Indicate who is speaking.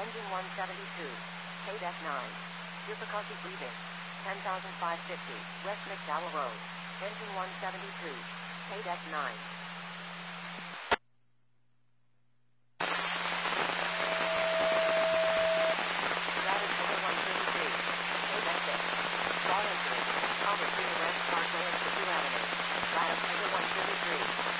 Speaker 1: Engine 172. KDEC 9. Difficulty breathing. 10,550. West McDowell Road. Engine 172. KDEC 9. Stratus Over 133. KDEC 6. Car entering. Cover 3 West Parkway and 2 Avenue. Stratus Over 133.